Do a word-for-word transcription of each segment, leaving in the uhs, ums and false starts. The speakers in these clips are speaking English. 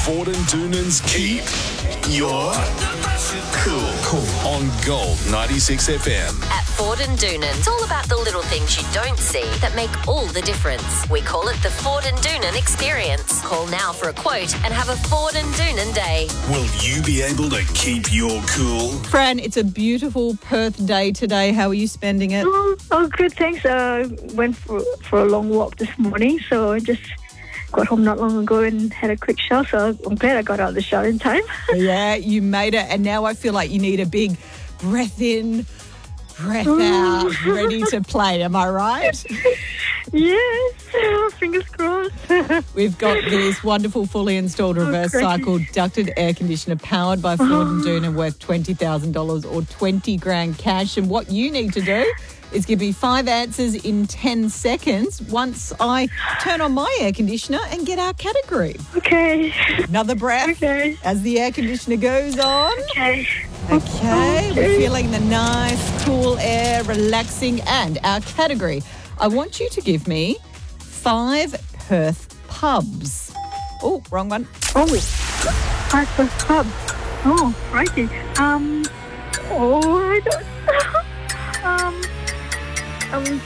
Ford and Doonan's Keep Your Cool. Cool. On Gold ninety-six F M. At Ford and Doonan, it's all about the little things you don't see that make all the difference. We call it the Ford and Doonan experience. Call now for a quote and have a Ford and Doonan day. Will you be able to keep your cool? Fran, it's a beautiful Perth day today. How are you spending it? Oh, oh good, thanks. I uh, went for, for a long walk this morning, so I just got home not long ago and had a quick shower, so I'm glad I got out of the shower in time. Yeah, you made it, and now I feel like you need a big breath in, breath out, ready to play. Am I right? Yes, fingers crossed. We've got this wonderful fully installed reverse Oh, cycle ducted air conditioner powered by Ford and Doonan worth twenty thousand dollars or twenty grand cash. And what you need to do is give me five answers in ten seconds once I turn on my air conditioner and get our category. Okay. Another breath Okay. as the air conditioner goes on. Okay. Okay, we're feeling the nice, cool air, relaxing, and our category. I want you to give me five Perth pubs. Oh, wrong one. Oh, five plus pub. Oh, righty. Um, oh, I don't... um, um,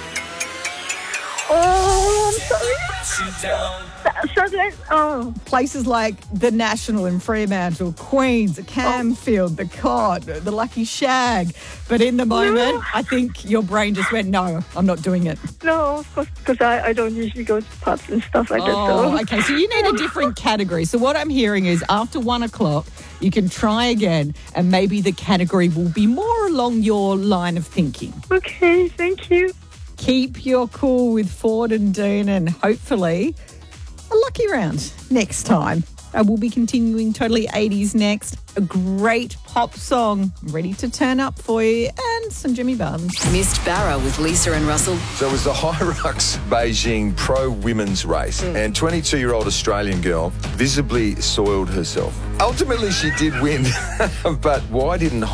oh, I'm sorry. Sutherland, oh. Places like the National in Fremantle, Queens, Camfield, the Cod, the Lucky Shag. But in the moment, No. I think your brain just went, no, I'm not doing it. No, of course, because I, I don't usually go to pubs and stuff like that. Oh, So. okay. So you need a different category. So what I'm hearing is after one o'clock, you can try again and maybe the category will be more along your line of thinking. Okay, thank you. Keep your cool with Ford and Doonan. Hopefully, a lucky round next time. Uh, we'll be continuing Totally eighties next. A great pop song ready to turn up for you and some Jimmy Buns. Missed Barra with Lisa and Russell. So it was the Hyrox Beijing Pro Women's Race, and twenty-two-year-old Australian girl visibly soiled herself. Ultimately, she did win, but why didn't